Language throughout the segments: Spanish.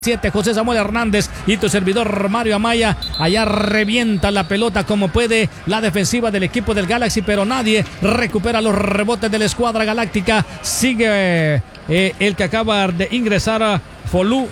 José Samuel Hernández y tu servidor Mario Amaya. Allá revienta la pelota como puede la defensiva del equipo del Galaxy, pero nadie recupera los rebotes de la escuadra galáctica. Sigue el que acaba de ingresar Folú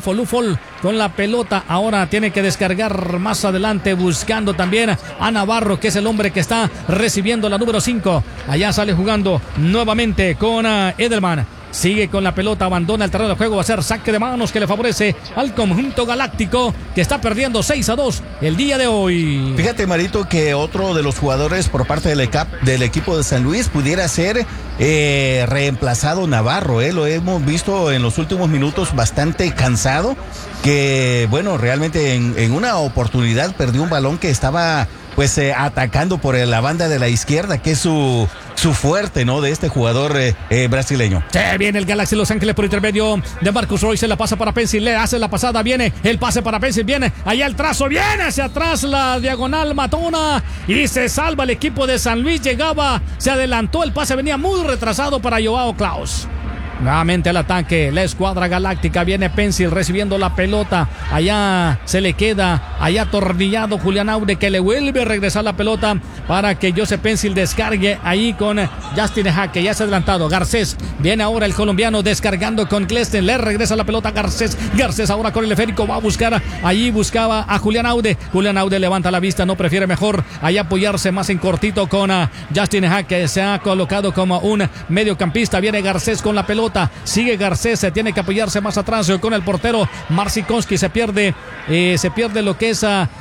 con la pelota. Ahora tiene que descargar más adelante, buscando también a Navarro, que es el hombre que está recibiendo la número 5. Allá sale jugando nuevamente con Edelman. Sigue con la pelota, abandona el terreno de juego, va a ser saque de manos que le favorece al conjunto galáctico, que está perdiendo 6-2 el día de hoy. Fíjate, Marito, que otro de los jugadores por parte del equipo de San Luis pudiera ser reemplazado Navarro, lo hemos visto en los últimos minutos bastante cansado, que bueno, realmente en una oportunidad perdió un balón que estaba pues atacando por la banda de la izquierda, que es su fuerte, ¿no? De este jugador brasileño. Se viene el Galaxy Los Ángeles por intermedio de Marcus Roy, se la pasa para Pencil, le hace la pasada, viene el pase para Pencil, viene allá el trazo, viene hacia atrás la diagonal matona y se salva el equipo de San Luis. Llegaba, se adelantó, el pase venía muy retrasado para Joao Klaus. Nuevamente al ataque, la escuadra galáctica, viene Pencil recibiendo la pelota, allá se le queda, allá atornillado Julián Aude, que le vuelve a regresar la pelota para que Joseph Pencil descargue ahí con Justin Jaque, ya se ha adelantado, Garcés, viene ahora el colombiano descargando con Clesten, le regresa la pelota a Garcés ahora con el esférico, va a buscar, allí buscaba a Julián Aude levanta la vista, no prefiere mejor allá apoyarse más en cortito con Justin Jaque, se ha colocado como un mediocampista, viene Garcés con la pelota, sigue Garcés, se tiene que apoyarse más atrás con el portero Marcinkowski, se pierde lo que es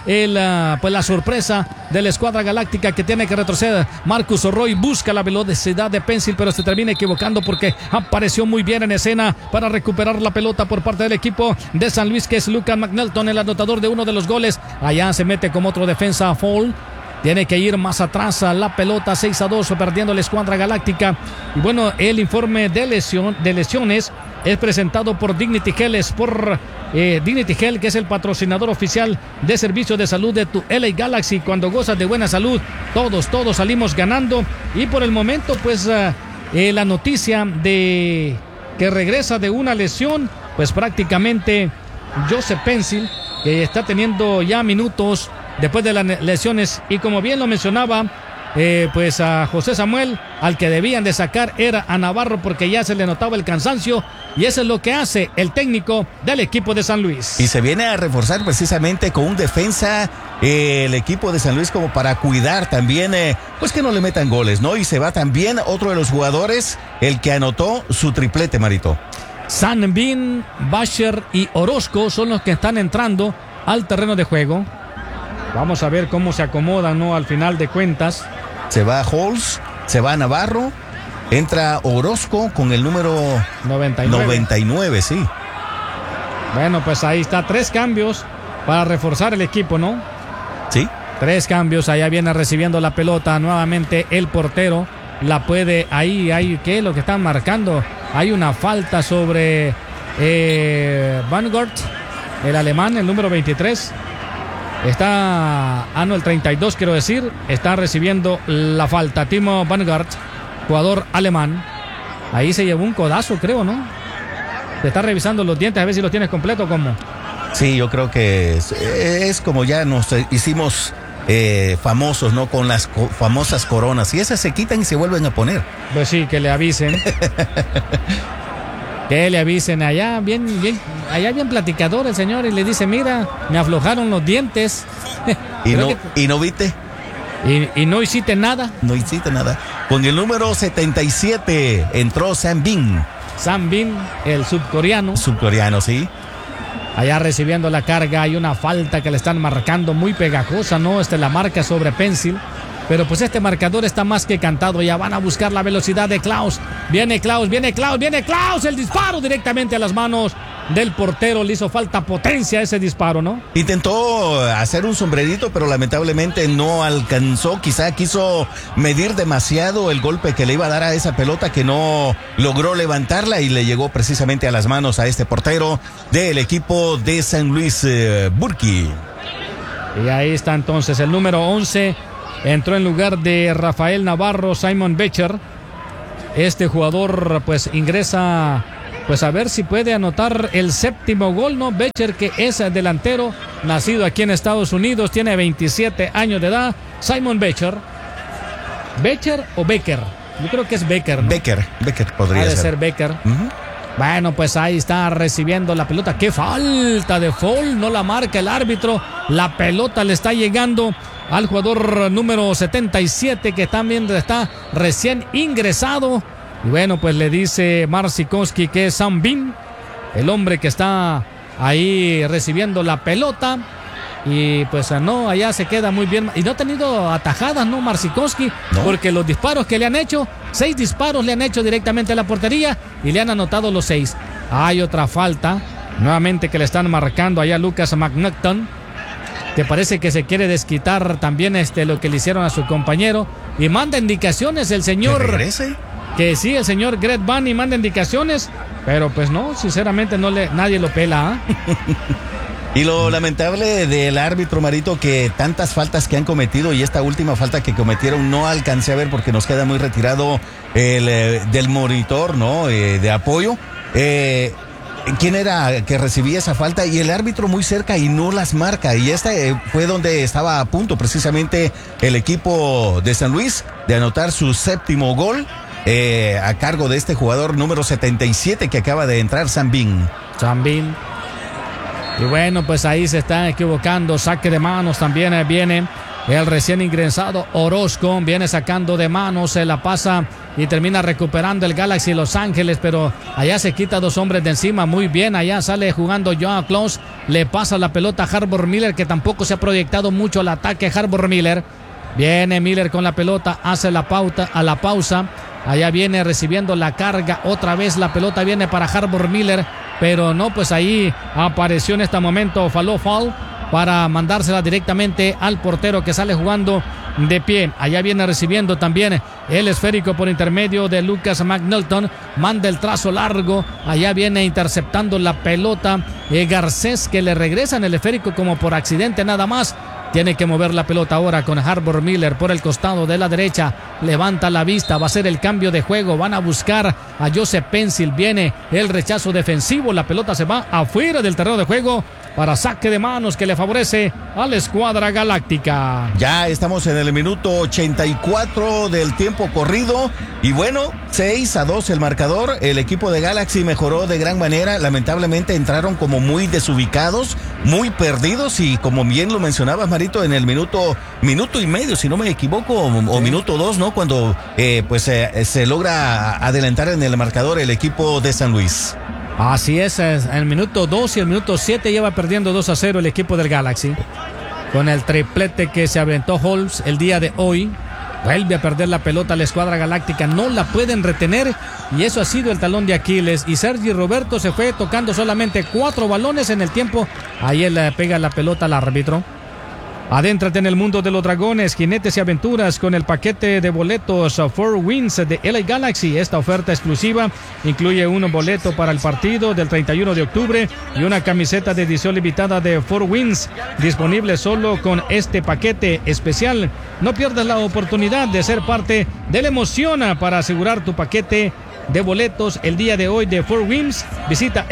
pues la sorpresa de la escuadra galáctica, que tiene que retroceder. Marcus Roy busca la velocidad de Pencil, pero se termina equivocando porque apareció muy bien en escena para recuperar la pelota por parte del equipo de San Luis, que es Lucas McNelton, el anotador de uno de los goles. Allá se mete como otro defensa Fall. Tiene que ir más atrás a la pelota, 6-2, perdiendo la escuadra galáctica. Y bueno, el informe de lesiones es presentado por Dignity Health, Dignity Health, que es el patrocinador oficial de servicio de salud de tu LA Galaxy. Cuando gozas de buena salud, todos salimos ganando. Y por el momento, pues la noticia de que regresa de una lesión, pues prácticamente Joseph Pencil, que está teniendo ya minutos después de las lesiones, y como bien lo mencionaba, pues a José Samuel, al que debían de sacar era a Navarro, porque ya se le notaba el cansancio, y eso es lo que hace el técnico del equipo de San Luis. Y se viene a reforzar precisamente con un defensa el equipo de San Luis, como para cuidar también, pues que no le metan goles, ¿no? Y se va también otro de los jugadores, el que anotó su triplete, Marito. Sanbin, Basher y Orozco son los que están entrando al terreno de juego. Vamos a ver cómo se acomodan, ¿no? Al final de cuentas. Se va Halls, se va Navarro, entra Orozco con el número 99, sí. Bueno, pues ahí está, 3 cambios para reforzar el equipo, ¿no? Sí. 3 cambios, allá viene recibiendo la pelota nuevamente el portero. La puede, ahí, ¿qué es lo que están marcando? Hay una falta sobre Vanguard, el alemán, el número 23. El 32 quiero decir, está recibiendo la falta. Timo Vanguard, jugador alemán. Ahí se llevó un codazo, creo, ¿no? Te está revisando los dientes a ver si los tienes completo, ¿cómo? Sí, yo creo que es como ya nos hicimos famosos, ¿no? Con las famosas coronas, y esas se quitan y se vuelven a poner. Pues sí, que le avisen. Que le avisen allá bien platicador el señor, y le dice: mira, me aflojaron los dientes. ¿Y no viste? Y no hiciste nada. No hiciste nada. Con el número 77 entró Sanbin, el subcoreano. Subcoreano, sí. Allá recibiendo la carga, hay una falta que le están marcando muy pegajosa, ¿no? La marca sobre Pencil. Pero pues este marcador está más que cantado. Ya van a buscar la velocidad de Klaus. Viene Klaus. El disparo directamente a las manos del portero. Le hizo falta potencia ese disparo, ¿no? Intentó hacer un sombrerito, pero lamentablemente no alcanzó. Quizá quiso medir demasiado el golpe que le iba a dar a esa pelota, que no logró levantarla, y le llegó precisamente a las manos a este portero del equipo de San Luis, Burki. Y ahí está entonces el número 11. Entró en lugar de Rafael Navarro, Simon Becher. Este jugador pues ingresa pues a ver si puede anotar el 7º gol, ¿no? Becher, que es delantero, nacido aquí en Estados Unidos, tiene 27 años de edad. Simon Becher. ¿Becher o Becker? Yo creo que es Becker, ¿no? Becker podría ser Becker. Bueno, pues ahí está recibiendo la pelota. ¡Qué falta de foul! No la marca el árbitro. La pelota le está llegando al jugador número 77, que también está recién ingresado. Y bueno, pues le dice Marcikowski que es Sam Bean, el hombre que está ahí recibiendo la pelota. Y pues no, allá se queda muy bien. Y no ha tenido atajadas, ¿no, Marcikowski? No. Porque los disparos que le han hecho, 6 disparos le han hecho directamente a la portería y le han anotado los 6. Hay otra falta, nuevamente, que le están marcando allá a Lucas McNaughton, que parece que se quiere desquitar también lo que le hicieron a su compañero. Y manda indicaciones el señor... ¿Que regrese? Que sí, el señor Greg Bunny manda indicaciones, pero pues no, sinceramente nadie lo pela, ¿eh? Y lo lamentable del árbitro, Marito, que tantas faltas que han cometido, y esta última falta que cometieron no alcancé a ver porque nos queda muy retirado del monitor, ¿no? De apoyo. ¿Quién era que recibía esa falta? Y el árbitro muy cerca y no las marca. Y esta fue donde estaba a punto precisamente el equipo de San Luis de anotar su 7º gol a cargo de este jugador número 77 que acaba de entrar, Sam Bean. Y bueno, pues ahí se está equivocando. Saque de manos también viene el recién ingresado Orozco. Viene sacando de manos, se la pasa y termina recuperando el Galaxy Los Ángeles. Pero allá se quita 2 hombres de encima. Muy bien, allá sale jugando Joao Klaus. Le pasa la pelota a Harbor Miller, que tampoco se ha proyectado mucho al ataque. Harbor Miller. Viene Miller con la pelota, hace la pausa. Allá viene recibiendo la carga. Otra vez la pelota viene para Harbor Miller. Pero no, pues ahí apareció en este momento Faló Fall para mandársela directamente al portero, que sale jugando de pie. Allá viene recibiendo también el esférico por intermedio de Lucas McNaughton. Manda el trazo largo. Allá viene interceptando la pelota Garcés, que le regresa en el esférico como por accidente nada más. Tiene que mover la pelota ahora con Harbor Miller por el costado de la derecha. Levanta la vista, va a ser el cambio de juego. Van a buscar a Joseph Pencil. Viene el rechazo defensivo. La pelota se va afuera del terreno de juego para saque de manos que le favorece a la escuadra galáctica. Ya estamos en el minuto 84 del tiempo corrido. Y bueno, 6-2 el marcador. El equipo de Galaxy mejoró de gran manera. Lamentablemente entraron como muy desubicados, muy perdidos. Y como bien lo mencionabas, Marito, en el minuto y medio, si no me equivoco, o minuto 2, ¿no? Cuando se logra adelantar en el marcador el equipo de San Luis. Así es, en el minuto 2 y el minuto 7 lleva perdiendo 2-0 el equipo del Galaxy. Con el triplete que se aventó Holmes el día de hoy, vuelve a perder la pelota la escuadra galáctica, no la pueden retener y eso ha sido el talón de Aquiles. Y Sergi Roberto se fue tocando solamente 4 balones en el tiempo. Ahí él le pega la pelota al árbitro. Adéntrate en el mundo de los dragones, jinetes y aventuras con el paquete de boletos 4Winds de LA Galaxy. Esta oferta exclusiva incluye un boleto para el partido del 31 de octubre y una camiseta de edición limitada de 4Winds, disponible solo con este paquete especial. No pierdas la oportunidad de ser parte de la emoción para asegurar tu paquete de boletos el día de hoy de 4Winds. Visita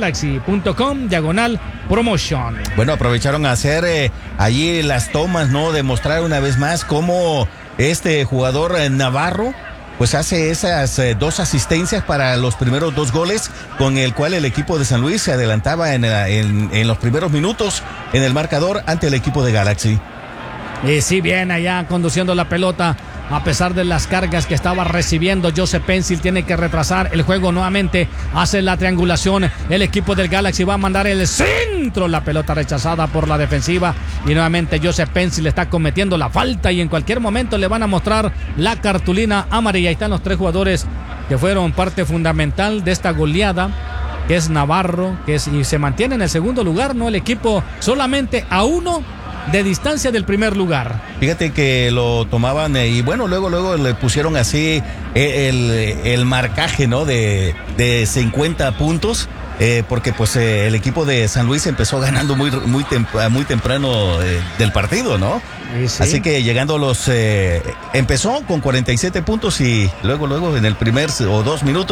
LAGalaxy.com/promotion. Bueno, aprovecharon a hacer allí las tomas, ¿no? De mostrar una vez más cómo este jugador Navarro pues hace esas 2 asistencias para los primeros 2 goles, con el cual el equipo de San Luis se adelantaba en los primeros minutos en el marcador ante el equipo de Galaxy. Y sí, bien allá conduciendo la pelota. A pesar de las cargas que estaba recibiendo, Joseph Pencil tiene que retrasar el juego nuevamente. Hace la triangulación. El equipo del Galaxy va a mandar el centro. La pelota rechazada por la defensiva. Y nuevamente Joseph Pencil está cometiendo la falta. Y en cualquier momento le van a mostrar la cartulina amarilla. Ahí están los 3 jugadores que fueron parte fundamental de esta goleada, que es Navarro, y se mantiene en el segundo lugar, ¿no? El equipo solamente a 1 de distancia del primer lugar. Fíjate que lo tomaban y bueno, luego le pusieron así el marcaje, ¿no? De 50 puntos. Porque pues el equipo de San Luis empezó ganando muy temprano del partido, ¿no? Sí. Así que llegando empezó con 47 puntos y luego en el primer o 2 minutos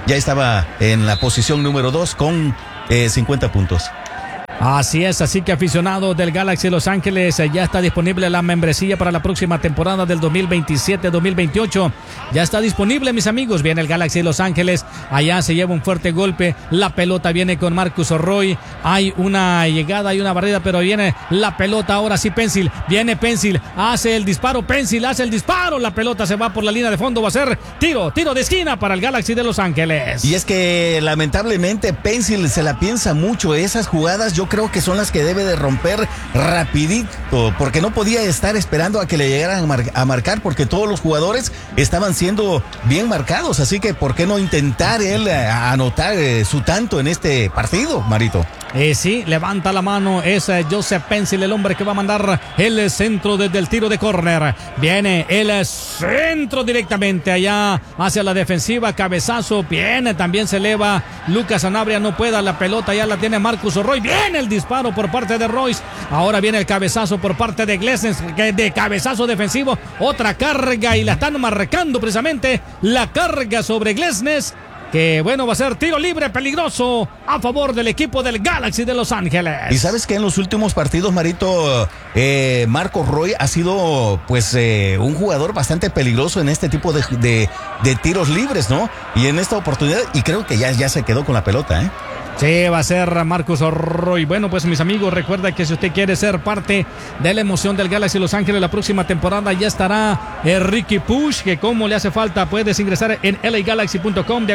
ya estaba en la posición número 2 con 50 puntos. Así es, así que aficionados del Galaxy Los Ángeles, ya está disponible la membresía para la próxima temporada del 2027-2028. Ya está disponible, mis amigos. Viene el Galaxy Los Ángeles, allá se lleva un fuerte golpe, la pelota viene con Marcus Roy, hay una llegada, hay una barrida, pero viene la pelota, ahora sí Pencil, viene Pencil, hace el disparo, Pencil hace el disparo, la pelota se va por la línea de fondo, va a ser tiro de esquina para el Galaxy de Los Ángeles. Y es que lamentablemente Pencil se la piensa mucho, esas jugadas yo creo que son las que debe de romper rapidito, porque no podía estar esperando a que le llegaran a marcar, porque todos los jugadores estaban siendo bien marcados, así que ¿por qué no intentar él anotar su tanto en este partido, Marito? Sí, levanta la mano, es Joseph Pencil, el hombre que va a mandar el centro desde el tiro de córner. Viene el centro directamente allá hacia la defensiva, cabezazo, viene, también se eleva Lucas Sanabria, no pueda, la pelota ya la tiene Marcus Roy, viene el disparo por parte de Royce, ahora viene el cabezazo por parte de Glesnes, de cabezazo defensivo, otra carga y la están marcando precisamente, la carga sobre Glesnes, que bueno, va a ser tiro libre peligroso a favor del equipo del Galaxy de Los Ángeles. Y sabes que en los últimos partidos, Marito, Marcus Roy ha sido pues un jugador bastante peligroso en este tipo de tiros libres, ¿no? Y en esta oportunidad, y creo que ya se quedó con la pelota, ¿eh? Sí, va a ser Marcus Roy. Bueno, pues mis amigos, recuerda que si usted quiere ser parte de la emoción del Galaxy Los Ángeles la próxima temporada, ya estará Ricky Push, que como le hace falta, puedes ingresar en LAGalaxy.com,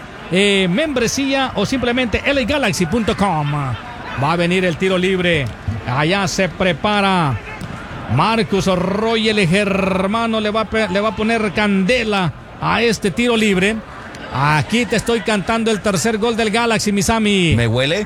membresía, o simplemente LAGalaxy.com. Va a venir el tiro libre. Allá se prepara Marcus Roy, el germano le va a poner candela a este tiro libre. Aquí te estoy cantando el tercer gol del Galaxy, Misami. Me huele.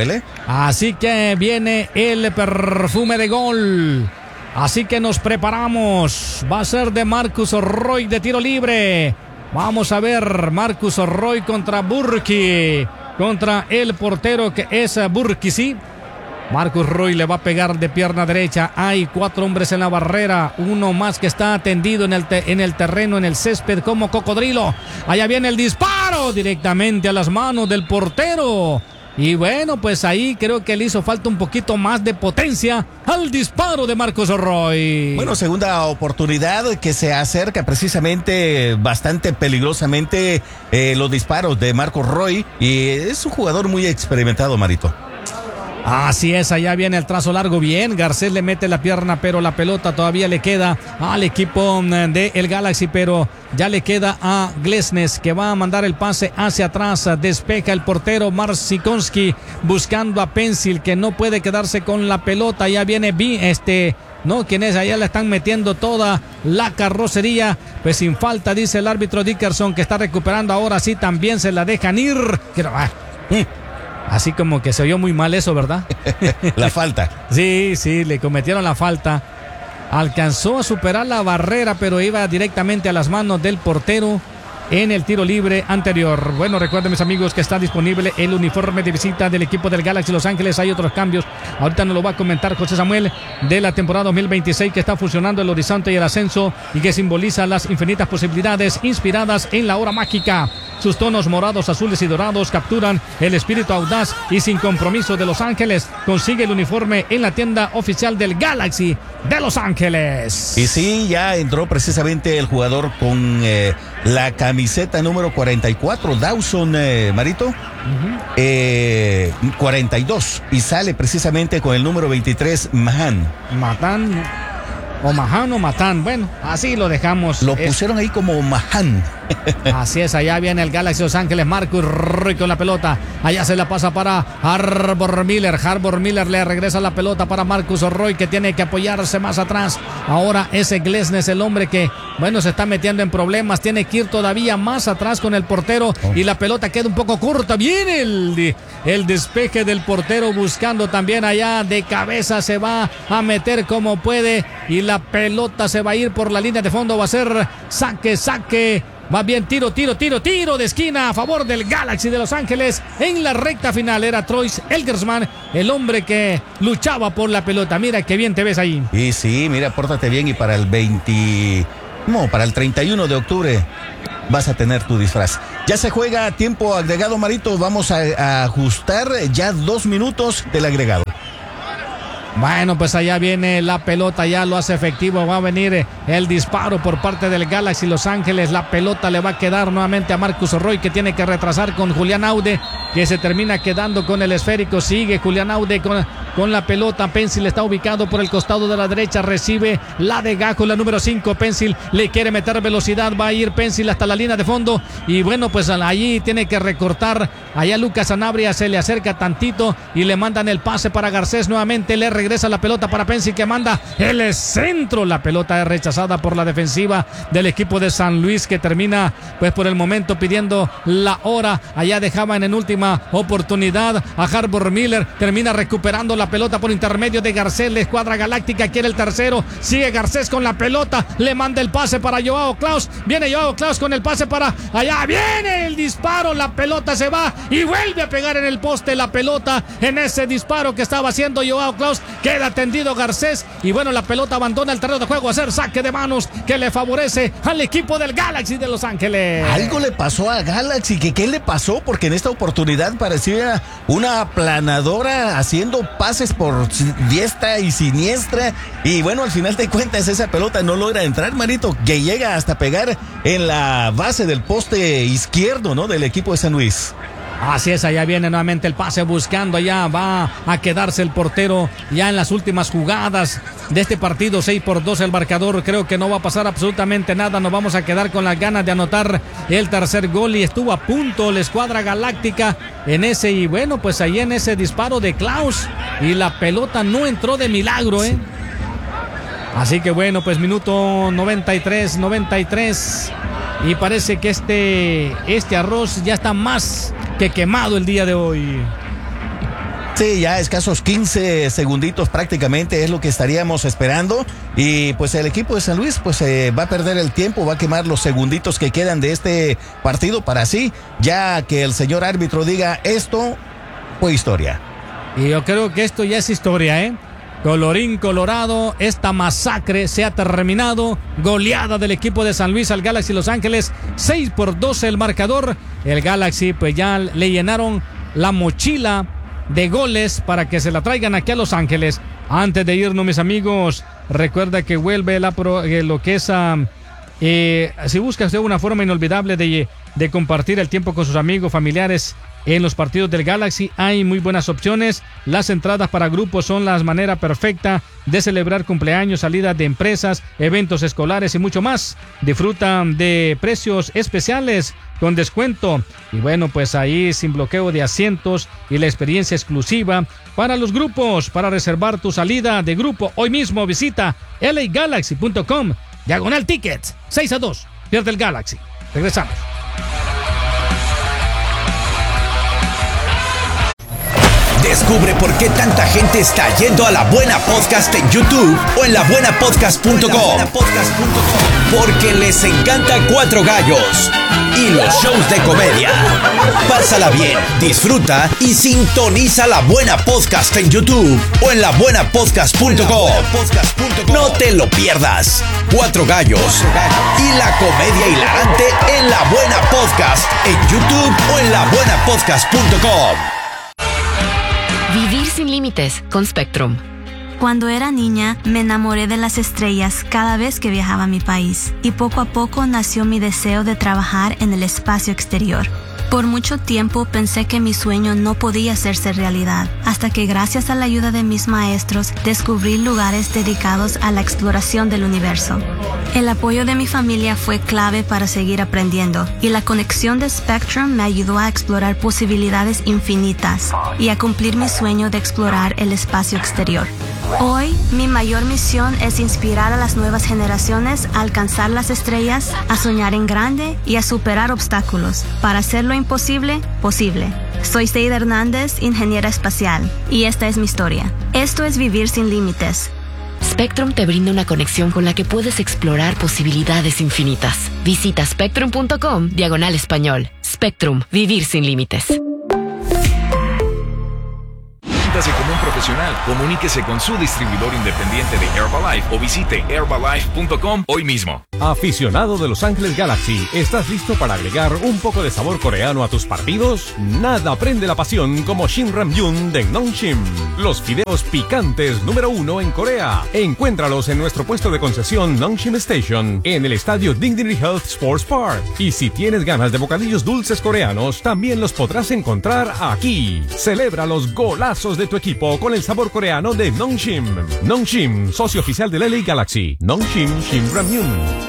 Así que viene el perfume de gol. Así que nos preparamos. Va a ser de Marcus Roy de tiro libre. Vamos a ver, Marcus Roy contra Burki. Contra el portero que es Burki, sí. Marcus Roy le va a pegar de pierna derecha. Hay 4 hombres en la barrera. Uno más que está tendido en el terreno, en el césped como cocodrilo. Allá viene el disparo directamente a las manos del portero. Y bueno, pues ahí creo que le hizo falta un poquito más de potencia al disparo de Marcus Roy. Bueno, segunda oportunidad que se acerca precisamente bastante peligrosamente los disparos de Marcus Roy. Y es un jugador muy experimentado, Marito. Así es, allá viene el trazo largo, bien, Garcés le mete la pierna, pero la pelota todavía le queda al equipo de el Galaxy, pero ya le queda a Glesnes, que va a mandar el pase hacia atrás, despeja el portero Marcikonski, buscando a Pencil, que no puede quedarse con la pelota, ya viene ¿quién es? Allá le están metiendo toda la carrocería, pues sin falta, dice el árbitro Dickerson, que está recuperando, ahora sí también se la dejan ir, así como que se oyó muy mal eso, ¿verdad? La falta. Sí, le cometieron la falta. Alcanzó a superar la barrera, pero iba directamente a las manos del portero en el tiro libre anterior. Bueno, recuerden, mis amigos, que está disponible el uniforme de visita del equipo del Galaxy Los Ángeles. Hay otros cambios, ahorita nos lo va a comentar José Samuel, de la temporada 2026, que está fusionando el horizonte y el ascenso, y que simboliza las infinitas posibilidades inspiradas en la hora mágica. Sus tonos morados, azules y dorados capturan el espíritu audaz y sin compromiso de Los Ángeles. Consigue el uniforme en la tienda oficial del Galaxy de Los Ángeles. Y sí, ya entró precisamente el jugador con la camiseta número 44, Dawson, Marito. 42. Y sale precisamente con el número 23, Mahan. O Mahan o Matán, bueno, así lo dejamos. Lo pusieron ahí como Mahan. Así es, allá viene el Galaxy Los Ángeles, Marcus Roy con la pelota, allá se la pasa para Harbor Miller le regresa la pelota para Marcus Roy, que tiene que apoyarse más atrás. Ahora ese Glesnes, el hombre que, bueno, se está metiendo en problemas, tiene que ir todavía más atrás con el portero, y la pelota queda un poco corta. Viene el despeje del portero, buscando también allá de cabeza, se va a meter como puede, y la pelota se va a ir por la línea de fondo, va a ser saque. Va bien, tiro de esquina a favor del Galaxy de Los Ángeles. En la recta final era Troyce Elgersman, el hombre que luchaba por la pelota. Mira qué bien te ves ahí. Y sí, mira, pórtate bien, y para el 31 de octubre vas a tener tu disfraz. Ya se juega tiempo agregado, Marito. Vamos a ajustar ya 2 minutos del agregado. Bueno, pues allá viene la pelota, ya lo hace efectivo, va a venir el disparo por parte del Galaxy Los Ángeles, la pelota le va a quedar nuevamente a Marcus Roy, que tiene que retrasar con Julián Aude, que se termina quedando con el esférico, sigue Julián Aude con la pelota, Pencil está ubicado por el costado de la derecha, recibe la de Gajo, la número 5, Pencil le quiere meter velocidad, va a ir Pencil hasta la línea de fondo, y bueno, pues allí tiene que recortar, allá Lucas Sanabria se le acerca tantito, y le mandan el pase para Garcés, nuevamente le regresa la pelota para Pencil, que manda el centro, la pelota es rechazada por la defensiva del equipo de San Luis, que termina pues por el momento pidiendo la hora, allá dejaban en última oportunidad a Harbor Miller, termina recuperando la pelota por intermedio de Garcés, la escuadra galáctica quiere el tercero, sigue Garcés con la pelota, le manda el pase para Joao Klaus, viene Joao Klaus con el pase para allá, viene el disparo, la pelota se va y vuelve a pegar en el poste la pelota, en ese disparo que estaba haciendo Joao Klaus, queda tendido Garcés y bueno, la pelota abandona el terreno de juego a hacer saque de manos que le favorece al equipo del Galaxy de Los Ángeles. Algo le pasó a Galaxy, ¿qué le pasó? Porque en esta oportunidad parecía una aplanadora haciendo pases por diestra y siniestra y bueno, al final de cuentas esa pelota no logra entrar, Marito, que llega hasta pegar en la base del poste izquierdo, ¿no? Del equipo de San Luis. Así es, allá viene nuevamente el pase buscando, allá va a quedarse el portero ya en las últimas jugadas de este partido, 6-2 el marcador, creo que no va a pasar absolutamente nada, nos vamos a quedar con las ganas de anotar el tercer gol y estuvo a punto la escuadra galáctica en ese, y bueno, pues ahí en ese disparo de Klaus y la pelota no entró de milagro, Así que bueno, pues minuto 93 y parece que este arroz ya está más que quemado el día de hoy. Sí, ya escasos 15 segunditos prácticamente es lo que estaríamos esperando y pues el equipo de San Luis pues va a perder el tiempo, va a quemar los segunditos que quedan de este partido para así ya que el señor árbitro diga esto fue historia. Y yo creo que esto ya es historia, Colorín colorado, esta masacre se ha terminado, goleada del equipo de San Luis al Galaxy Los Ángeles, 6-2 el marcador, el Galaxy pues ya le llenaron la mochila de goles para que se la traigan aquí a Los Ángeles. Antes de irnos, mis amigos, recuerda que vuelve lo que es si busca usted una forma inolvidable de compartir el tiempo con sus amigos, familiares en los partidos del Galaxy, hay muy buenas opciones. Las entradas para grupos son la manera perfecta de celebrar cumpleaños, salidas de empresas, eventos escolares y mucho más. Disfrutan de precios especiales con descuento y bueno, pues ahí sin bloqueo de asientos y la experiencia exclusiva para los grupos. Para reservar tu salida de grupo hoy mismo visita lagalaxy.com/tickets. 6-2 pierde el Galaxy. Regresamos. Descubre por qué tanta gente está yendo a La Buena Podcast en YouTube o en labuenapodcast.com. Porque les encanta Cuatro Gallos y los shows de comedia. Pásala bien, disfruta y sintoniza La Buena Podcast en YouTube o en labuenapodcast.com. No te lo pierdas. Cuatro Gallos y la comedia hilarante en La Buena Podcast en YouTube o en labuenapodcast.com. Vivir sin límites con Spectrum. Cuando era niña, me enamoré de las estrellas cada vez que viajaba a mi país y poco a poco nació mi deseo de trabajar en el espacio exterior. Por mucho tiempo pensé que mi sueño no podía hacerse realidad, hasta que gracias a la ayuda de mis maestros descubrí lugares dedicados a la exploración del universo. El apoyo de mi familia fue clave para seguir aprendiendo, y la conexión de Spectrum me ayudó a explorar posibilidades infinitas y a cumplir mi sueño de explorar el espacio exterior. Hoy, mi mayor misión es inspirar a las nuevas generaciones a alcanzar las estrellas, a soñar en grande y a superar obstáculos para hacer lo imposible posible. Soy Seida Hernández, ingeniera espacial, y esta es mi historia. Esto es Vivir sin Límites. Spectrum te brinda una conexión con la que puedes explorar posibilidades infinitas. Visita spectrum.com/español. Spectrum, vivir sin límites. atención profesional. Comuníquese con su distribuidor independiente de Herbalife o visite herbalife.com hoy mismo. Aficionado de Los Ángeles Galaxy, ¿estás listo para agregar un poco de sabor coreano a tus partidos? Nada prende la pasión como Shin Ramyun de Nongshim, los fideos picantes número 1 en Corea. Encuéntralos en nuestro puesto de concesión Nongshim Station en el estadio Dignity Health Sports Park. Y si tienes ganas de bocadillos dulces coreanos, también los podrás encontrar aquí. Celebra los golazos de tu equipo con el sabor coreano de Nongshim. Nongshim, socio oficial del LA Galaxy. Nongshim Shin Ramyun.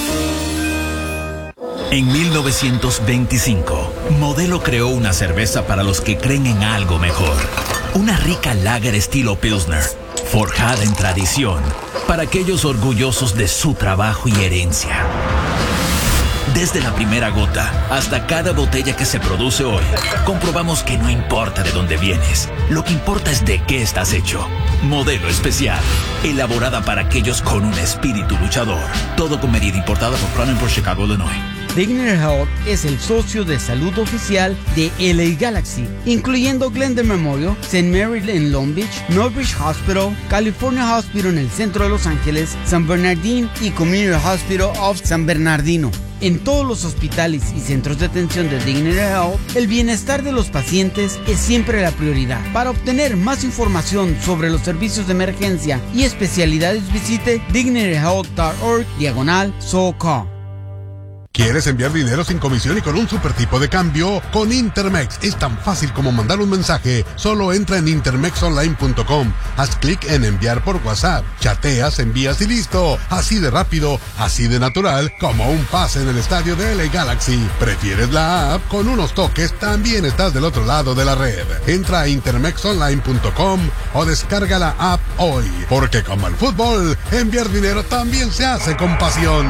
En 1925, Modelo creó una cerveza para los que creen en algo mejor. Una rica lager estilo Pilsner, forjada en tradición, para aquellos orgullosos de su trabajo y herencia. Desde la primera gota hasta cada botella que se produce hoy, comprobamos que no importa de dónde vienes, lo que importa es de qué estás hecho. Modelo especial, elaborada para aquellos con un espíritu luchador. Todo con medida, importada por Crown por Chicago, Illinois. Dignity Health es el socio de salud oficial de LA Galaxy, incluyendo Glendale Memorial, St. Mary en Long Beach, Northbridge Hospital, California Hospital en el centro de Los Ángeles, San Bernardino y Community Hospital of San Bernardino. En todos los hospitales y centros de atención de Dignity Health, el bienestar de los pacientes es siempre la prioridad. Para obtener más información sobre los servicios de emergencia y especialidades, visite dignityhealth.org/SoCal. ¿Quieres enviar dinero sin comisión y con un super tipo de cambio? Con Intermex es tan fácil como mandar un mensaje. Solo entra en intermexonline.com, haz clic en enviar por WhatsApp, chateas, envías y listo. Así de rápido, así de natural, como un pase en el estadio de LA Galaxy. ¿Prefieres la app? Con unos toques también estás del otro lado de la red. Entra a intermexonline.com o descarga la app hoy. Porque como el fútbol, enviar dinero también se hace con pasión.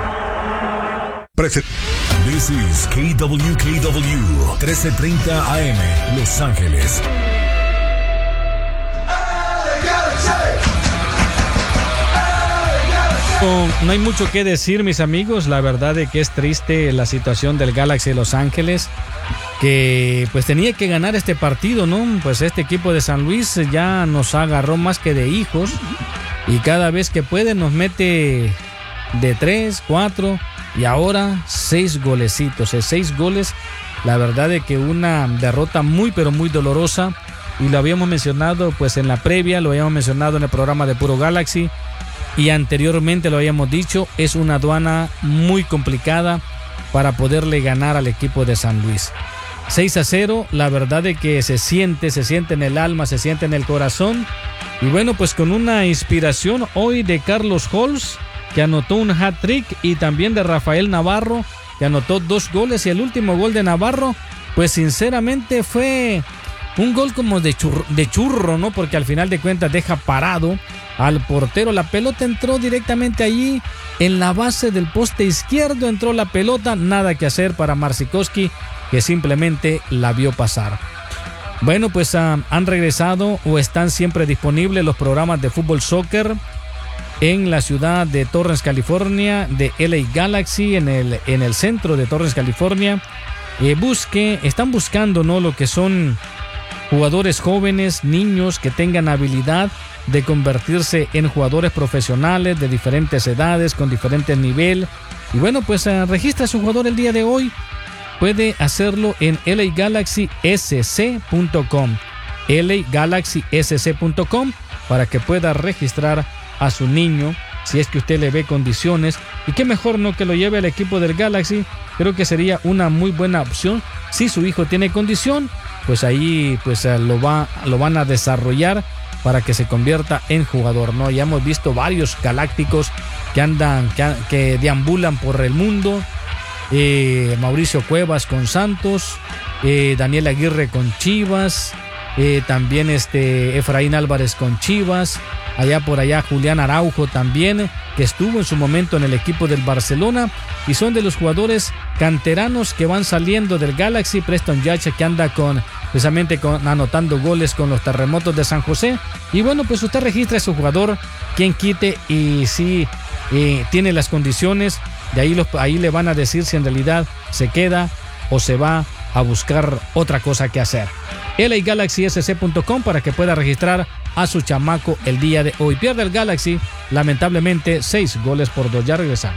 This is KWKW 1330 AM Los Ángeles. No hay mucho que decir, mis amigos. La verdad es que es triste la situación del Galaxy de Los Ángeles, que pues tenía que ganar este partido, ¿no? Pues este equipo de San Luis ya nos agarró más que de hijos y cada vez que puede nos mete de 3, 4 y ahora 6 golecitos, 6 goles. La verdad es que una derrota muy pero muy dolorosa, y lo habíamos mencionado pues en la previa, lo habíamos mencionado en el programa de Puro Galaxy y anteriormente lo habíamos dicho, es una aduana muy complicada para poderle ganar al equipo de San Luis. 6-0, la verdad es que se siente en el alma, se siente en el corazón, y bueno, pues con una inspiración hoy de Carlos Holz, que anotó un hat-trick, y también de Rafael Navarro, que anotó 2 goles, y el último gol de Navarro, pues sinceramente fue un gol como de churro, ¿no? Porque al final de cuentas deja parado al portero. La pelota entró directamente allí, en la base del poste izquierdo entró la pelota, nada que hacer para Marcikowski, que simplemente la vio pasar. Bueno, pues han regresado o están siempre disponibles los programas de fútbol soccer en la ciudad de Torrance, California, de LA Galaxy, en el centro de Torrance, California. Están buscando, ¿no?, lo que son jugadores jóvenes, niños que tengan habilidad de convertirse en jugadores profesionales de diferentes edades, con diferentes nivel. Y bueno, pues registra a su jugador el día de hoy. Puede hacerlo en lagalaxysc.com, lagalaxysc.com, para que pueda registrar a su niño, si es que usted le ve condiciones. Y qué mejor, ¿no?, que lo lleve al equipo del Galaxy. Creo que sería una muy buena opción. Si su hijo tiene condición, pues ahí pues lo van a desarrollar para que se convierta en jugador, ¿no? Ya hemos visto varios galácticos que deambulan por el mundo. Mauricio Cuevas con Santos, Daniel Aguirre con Chivas, también Efraín Álvarez con Chivas, por allá Julián Araujo también, que estuvo en su momento en el equipo del Barcelona, y son de los jugadores canteranos que van saliendo del Galaxy. Preston Yacha, que anda precisamente anotando goles con los Terremotos de San José. Y bueno, pues usted registra a su jugador, quien quite, y si tiene las condiciones, de ahí le van a decir si en realidad se queda o se va a buscar otra cosa que hacer. LAGalaxySC.com para que pueda registrar a su chamaco el día de hoy. Pierde el Galaxy, lamentablemente 6-2. Ya regresamos.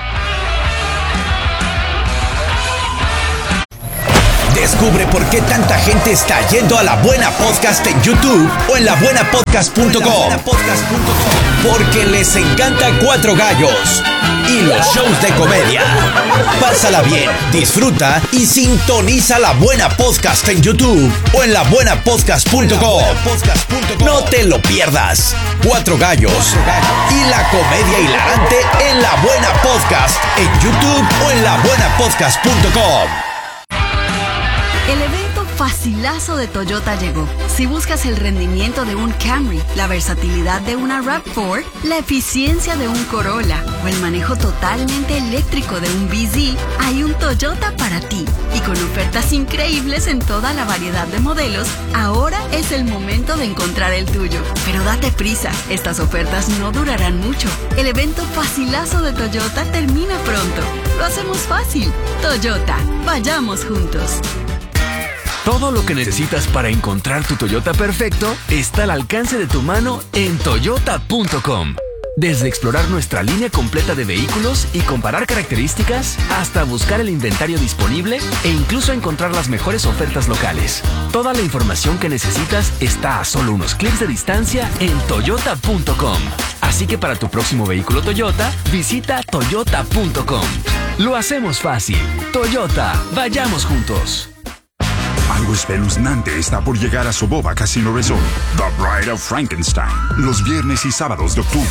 Descubre por qué tanta gente está yendo a La Buena Podcast en YouTube o en labuenapodcast.com. Porque les encanta Cuatro Gallos y los shows de comedia. Pásala bien, disfruta y sintoniza La Buena Podcast en YouTube o en labuenapodcast.com. No te lo pierdas. Cuatro Gallos y la comedia hilarante en La Buena Podcast en YouTube o en labuenapodcast.com. El evento facilazo de Toyota llegó. Si buscas el rendimiento de un Camry, la versatilidad de una RAV4, la eficiencia de un Corolla o el manejo totalmente eléctrico de un BZ, hay un Toyota para ti. Y con ofertas increíbles en toda la variedad de modelos, ahora es el momento de encontrar el tuyo. Pero date prisa, estas ofertas no durarán mucho. El evento facilazo de Toyota termina pronto. Lo hacemos fácil. Toyota, vayamos juntos. Todo lo que necesitas para encontrar tu Toyota perfecto está al alcance de tu mano en toyota.com. Desde explorar nuestra línea completa de vehículos y comparar características, hasta buscar el inventario disponible e incluso encontrar las mejores ofertas locales. Toda la información que necesitas está a solo unos clics de distancia en toyota.com. Así que para tu próximo vehículo Toyota, visita toyota.com. Lo hacemos fácil. Toyota, vayamos juntos. Algo espeluznante está por llegar a Soboba Casino Resort, The Bride of Frankenstein, los viernes y sábados de octubre.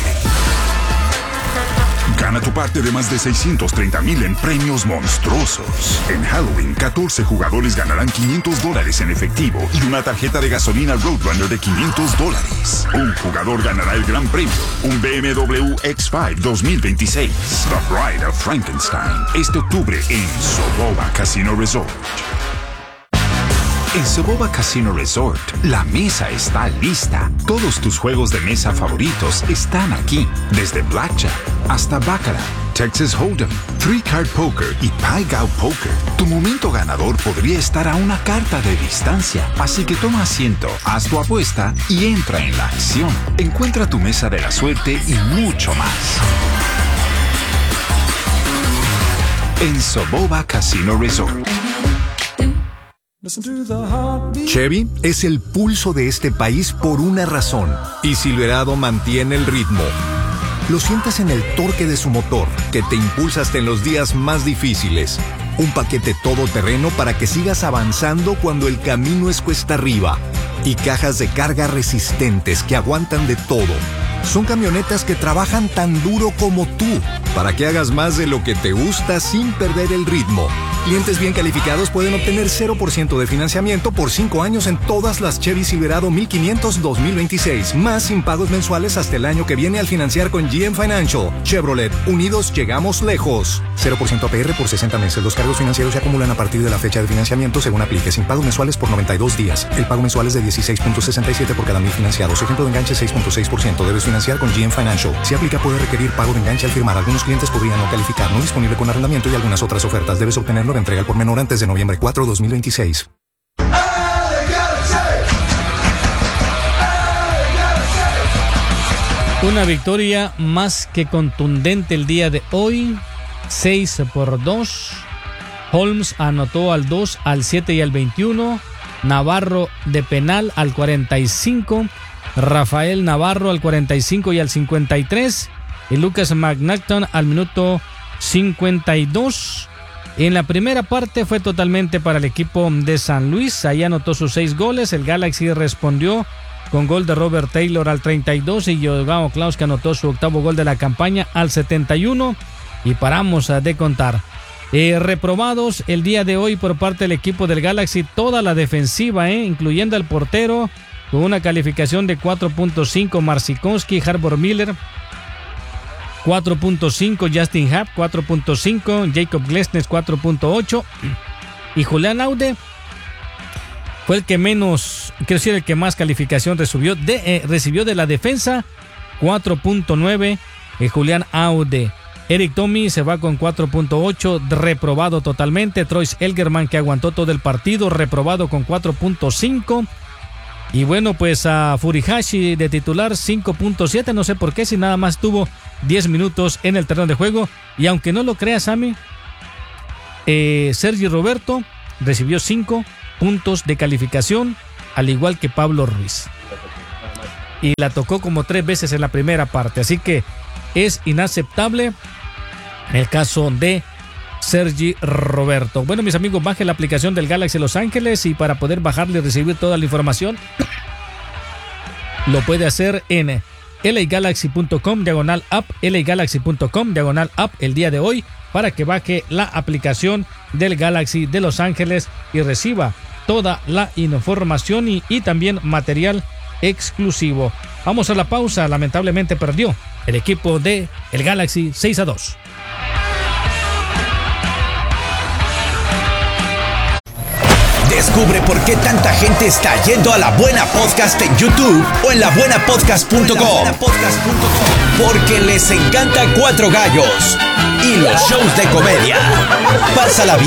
Gana tu parte de más de 630,000 en premios monstruosos. En Halloween, 14 jugadores ganarán $500 en efectivo y una tarjeta de gasolina Roadrunner de $500. Un jugador ganará el gran premio, un BMW X5 2026. The Bride of Frankenstein, este octubre en Soboba Casino Resort. En Soboba Casino Resort, la mesa está lista. Todos tus juegos de mesa favoritos están aquí. Desde Blackjack hasta Baccarat, Texas Hold'em, Three Card Poker y Pai Gow Poker. Tu momento ganador podría estar a una carta de distancia. Así que toma asiento, haz tu apuesta y entra en la acción. Encuentra tu mesa de la suerte y mucho más. En Soboba Casino Resort. Chevy es el pulso de este país por una razón, y Silverado mantiene el ritmo. Lo sientes en el torque de su motor, que te impulsa hasta en los días más difíciles. Un paquete todoterreno para que sigas avanzando cuando el camino es cuesta arriba. Y cajas de carga resistentes que aguantan de todo. Son camionetas que trabajan tan duro como tú, para que hagas más de lo que te gusta sin perder el ritmo. Clientes bien calificados pueden obtener 0% de financiamiento por 5 años en todas las Chevy Silverado 1500 2026, más sin pagos mensuales hasta el año que viene al financiar con GM Financial. Chevrolet, unidos llegamos lejos. 0% APR por 60 meses. Los cargos financieros se acumulan a partir de la fecha de financiamiento según aplique, sin pagos mensuales por 92 días. El pago mensual es de 16.67 por cada 1,000 financiados. Ejemplo de enganche 6.6%. Debes financiar con GM Financial. Si aplica, puede requerir pago de enganche al firmar. Algunos clientes podrían no calificar. No disponible con arrendamiento y algunas otras ofertas. Debes obtenerlo de entrega al por menor antes de noviembre 4, 2026. Una victoria más que contundente el día de hoy. 6-2. Holmes anotó al 2, al 7 y al 21. Navarro de penal al 45. Rafael Navarro al 45 y al 53. Y Lucas McNaughton al minuto 52. En la primera parte fue totalmente para el equipo de San Luis. Ahí anotó sus 6 goles. El Galaxy respondió con gol de Robert Taylor al 32 y Joao Klaus, que anotó su 8º gol de la campaña al 71. Y paramos de contar. Reprobados el día de hoy por parte del equipo del Galaxy toda la defensiva, incluyendo al portero, con una calificación de 4.5, Marcinkowski, Harbor Miller 4.5, Justin Happ 4.5, Jacob Glesnes 4.8 y Julián Aude fue el que menos, quiero decir, el que más calificación recibió de la defensa, 4.9, Julián Aude. Eric Tommy se va con 4.8, reprobado totalmente. Troyce Elgerman, que aguantó todo el partido, reprobado con 4.5. Y bueno, pues a Furihashi de titular 5.7, no sé por qué, si nada más tuvo 10 minutos en el terreno de juego. Y aunque no lo creas, Sammy, Sergi Roberto recibió 5 puntos de calificación, al igual que Pablo Ruiz. Y la tocó como 3 veces en la primera parte, así que es inaceptable el caso de Sergi Roberto. Bueno, mis amigos, bajen la aplicación del Galaxy Los Ángeles y para poder bajarle y recibir toda la información lo puede hacer en LAGalaxy.com/app, LAGalaxy.com/app el día de hoy, para que baje la aplicación del Galaxy de Los Ángeles y reciba toda la información y también material exclusivo. Vamos a la pausa. Lamentablemente perdió el equipo de el Galaxy 6-2. Descubre por qué tanta gente está yendo a La Buena Podcast en YouTube o en labuenapodcast.com. Porque les encanta Cuatro Gallos y los shows de comedia. Pásala bien.